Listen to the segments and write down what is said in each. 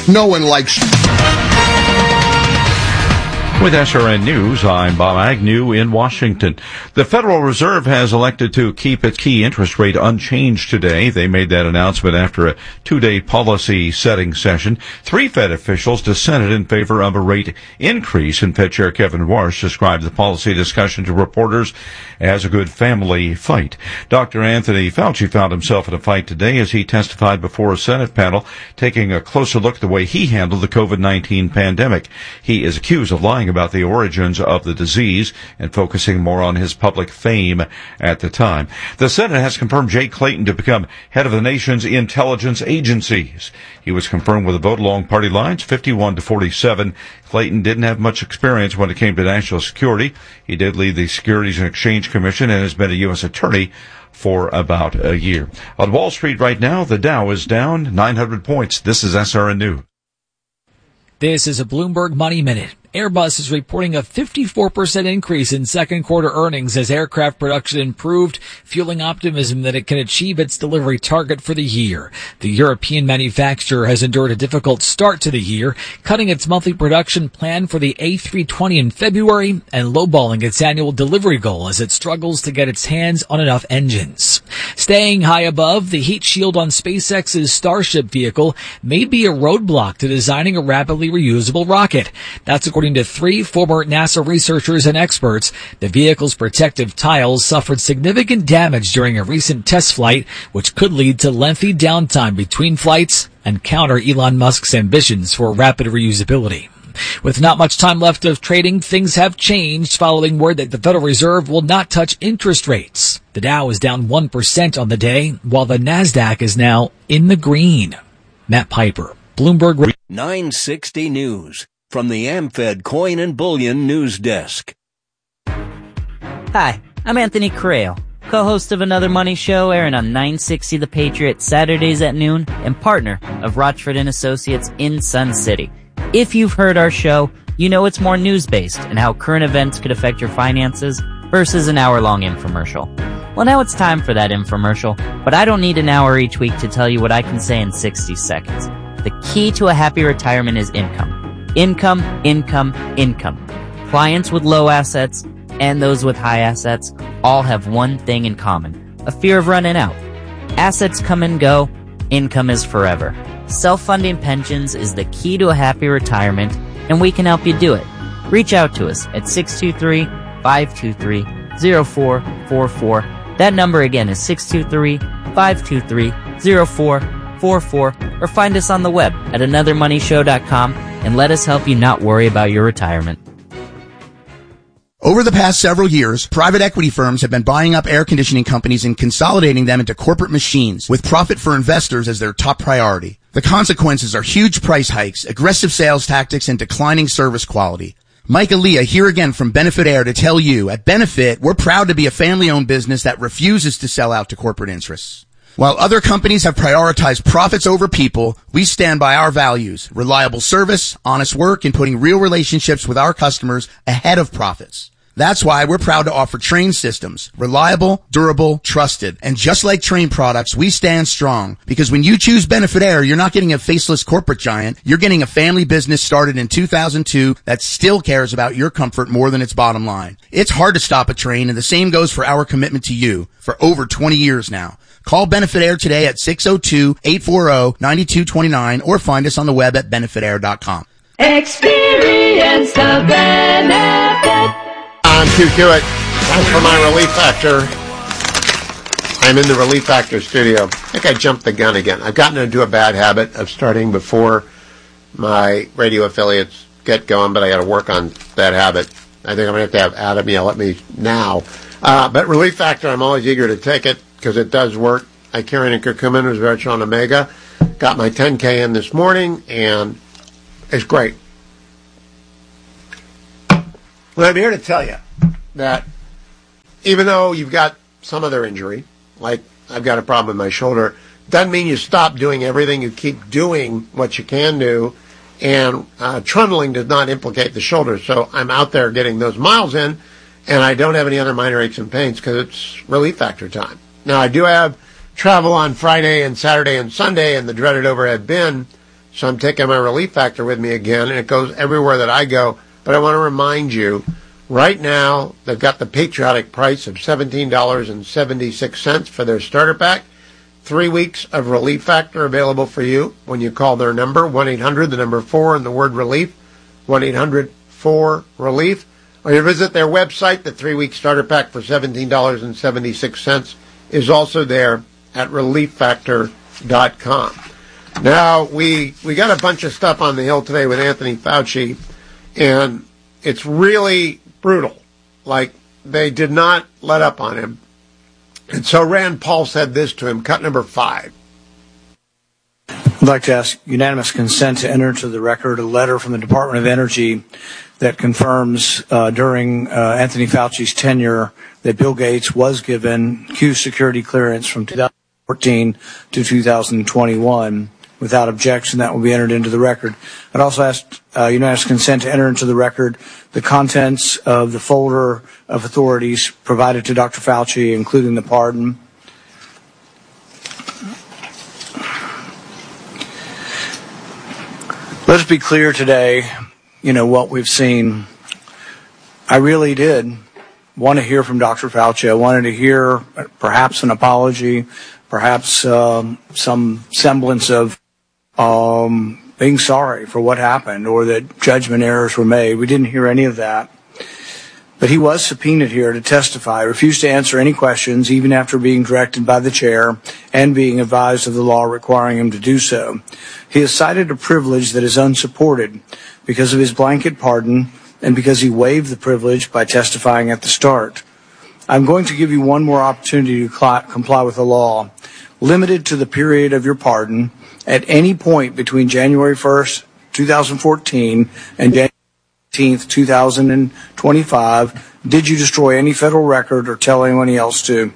No one likes... With SRN News, I'm Bob Agnew in Washington. The Federal Reserve has elected to keep its key interest rate unchanged today. They made that announcement after a two-day policy setting session. 3 Fed officials dissented in favor of a rate increase, and Fed Chair Kevin Warsh described the policy discussion to reporters as a good family fight. Dr. Anthony Fauci found himself in a fight today as he testified before a Senate panel, taking a closer look at the way he handled the COVID-19 pandemic. He is accused of lying about the origins of the disease and focusing more on his public fame at the time. The Senate has confirmed Jay Clayton to become head of the nation's intelligence agencies. He was confirmed with a vote along party lines, 51-47. Clayton didn't have much experience when it came to national security. He did lead the Securities and Exchange Commission and has been a U.S. attorney for about a year. On Wall Street right now, the Dow is down 900 points. This is SRN News. This is a Bloomberg Money Minute. Airbus is reporting a 54% increase in second quarter earnings as aircraft production improved, fueling optimism that it can achieve its delivery target for the year. The European manufacturer has endured a difficult start to the year, cutting its monthly production plan for the A320 in February and lowballing its annual delivery goal as it struggles to get its hands on enough engines. Staying high above, the heat shield on SpaceX's Starship vehicle may be a roadblock to designing a rapidly reusable rocket. That's according to 3 former NASA researchers and experts. The vehicle's protective tiles suffered significant damage during a recent test flight, which could lead to lengthy downtime between flights and counter Elon Musk's ambitions for rapid reusability. With not much time left of trading, things have changed following word that the Federal Reserve will not touch interest rates. The Dow is down 1% on the day, while the Nasdaq is now in the green. Matt Piper, Bloomberg. 960 News. From the AmFed Coin and Bullion News Desk. Hi, I'm Anthony Correo, co-host of Another Money Show airing on 960 The Patriot Saturdays at noon and partner of Rochford & Associates in Sun City. If you've heard our show, you know it's more news-based and how current events could affect your finances versus an hour-long infomercial. Well, now it's time for that infomercial, but I don't need an hour each week to tell you what I can say in 60 seconds. The key to a happy retirement is income. Income, income, income. Clients with low assets and those with high assets all have one thing in common: a fear of running out. Assets come and go, income is forever. Self-funding pensions is the key to a happy retirement, and we can help you do it. Reach out to us at 623-523-0444. That number again is 623-523-0444, or find us on the web at anothermoneyshow.com and let us help you not worry about your retirement. Over the past several years, private equity firms have been buying up air conditioning companies and consolidating them into corporate machines, with profit for investors as their top priority. The consequences are huge price hikes, aggressive sales tactics, and declining service quality. Mike Aaliyah here again from Benefit Air to tell you, at Benefit, we're proud to be a family-owned business that refuses to sell out to corporate interests. While other companies have prioritized profits over people, we stand by our values: reliable service, honest work, and putting real relationships with our customers ahead of profits. That's why we're proud to offer Trane systems. Reliable, durable, trusted. And just like Trane products, we stand strong. Because when you choose Benefit Air, you're not getting a faceless corporate giant. You're getting a family business started in 2002 that still cares about your comfort more than its bottom line. It's hard to stop a Trane, and the same goes for our commitment to you for over 20 years now. Call Benefit Air today at 602-840-9229 or find us on the web at benefitair.com. Experience the benefit. On to it. Time for my Relief Factor. I'm in the Relief Factor studio. I think I jumped the gun again. I've gotten into a bad habit of starting before my radio affiliates get going, but I got to work on that habit. I think I'm going to have Adam yell at me now. But Relief Factor, I'm always eager to take it because it does work. I carry in curcumin, resveratrol, omega. Got my 10K in this morning, and it's great. Well, I'm here to tell you that even though you've got some other injury, like I've got a problem with my shoulder, doesn't mean you stop doing everything. You keep doing what you can do, and trundling does not implicate the shoulder. So I'm out there getting those miles in, and I don't have any other minor aches and pains because it's Relief Factor time. Now, I do have travel on Friday and Saturday and Sunday in the dreaded overhead bin So I'm taking my Relief Factor with me again, and it goes everywhere that I go. But I want to remind you, right now, they've got the patriotic price of $17.76 for their starter pack. 3 weeks of Relief Factor available for you when you call their number, 1-800, the number 4, and the word relief, 1-800-4-RELIEF. Or you visit their website. The 3-week starter pack for $17.76 is also there at ReliefFactor.com. Now, we got a bunch of stuff on the Hill today with Anthony Fauci, and it's really brutal. Like, they did not let up on him. And so Rand Paul said this to him, cut number 5. I'd like to ask unanimous consent to enter into the record a letter from the Department of Energy that confirms during Anthony Fauci's tenure that Bill Gates was given Q security clearance from 2014 to 2021. Without objection, that will be entered into the record. I'd also ask unanimous consent to enter into the record the contents of the folder of authorities provided to Dr. Fauci, including the pardon. Let's be clear today, what we've seen. I really did want to hear from Dr. Fauci. I wanted to hear perhaps an apology, perhaps some semblance of being sorry for what happened or that judgment errors were made. We didn't hear any of that. But he was subpoenaed here to testify, refused to answer any questions, even after being directed by the chair and being advised of the law requiring him to do so. He has cited a privilege that is unsupported because of his blanket pardon and because he waived the privilege by testifying at the start. I'm going to give you one more opportunity to comply with the law, limited to the period of your pardon. At any point between January 1st, 2014 and January 18th, 2025, did you destroy any federal record or tell anyone else to?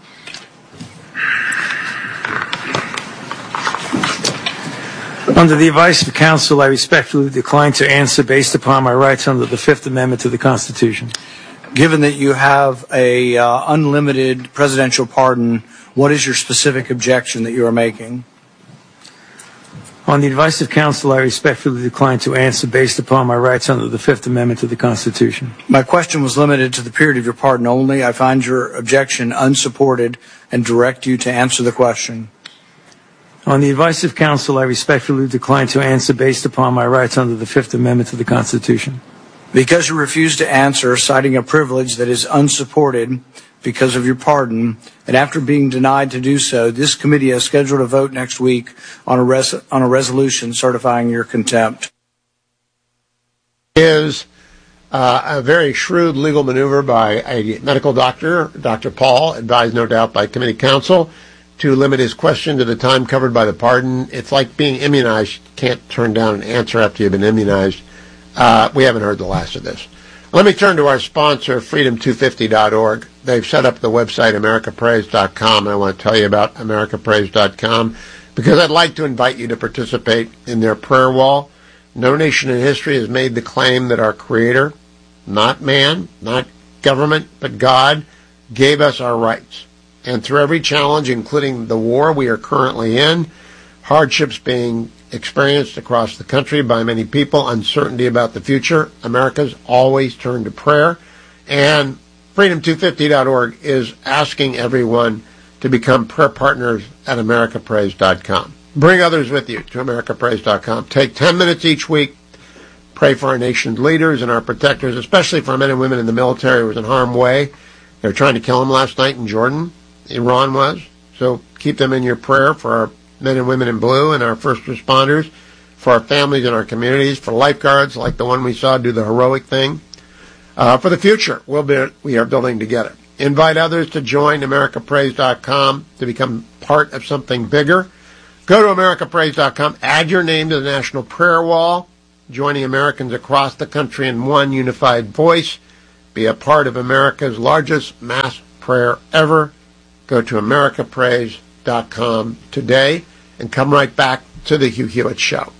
Under the advice of counsel, I respectfully decline to answer based upon my rights under the Fifth Amendment to the Constitution. Given that you have a unlimited presidential pardon, what is your specific objection that you are making? On the advice of counsel, I respectfully decline to answer based upon my rights under the Fifth Amendment to the Constitution. My question was limited to the period of your pardon only. I find your objection unsupported and direct you to answer the question. On the advice of counsel, I respectfully decline to answer based upon my rights under the Fifth Amendment to the Constitution. Because you refuse to answer, citing a privilege that is unsupported because of your pardon, and after being denied to do so, this committee has scheduled a vote next week on a resolution certifying your contempt. Is a very shrewd legal maneuver by a medical doctor, Dr. Paul, advised no doubt by committee counsel, to limit his question to the time covered by the pardon. It's like being immunized. You can't turn down an answer after you've been immunized. We haven't heard the last of this. Let me turn to our sponsor, Freedom250.org. They've set up the website, AmericaPrays.com. I want to tell you about AmericaPrays.com because I'd like to invite you to participate in their prayer wall. No nation in history has made the claim that our Creator, not man, not government, but God, gave us our rights. And through every challenge, including the war we are currently in, hardships being experienced across the country by many people, uncertainty about the future, America's always turned to prayer. And Freedom250.org is asking everyone to become prayer partners at AmericaPrays.com. Bring others with you to AmericaPrays.com. Take 10 minutes each week. Pray for our nation's leaders and our protectors, especially for our men and women in the military who was in harm's way. They were trying to kill them last night in Jordan. Iran was. So keep them in your prayer for our men and women in blue and our first responders, for our families and our communities, for lifeguards like the one we saw do the heroic thing. For the future, we are building together. Invite others to join AmericaPrays.com to become part of something bigger. Go to AmericaPrays.com, add your name to the National Prayer Wall, joining Americans across the country in one unified voice. Be a part of America's largest mass prayer ever. Go to AmericaPrays.com today and come right back to the Hugh Hewitt Show.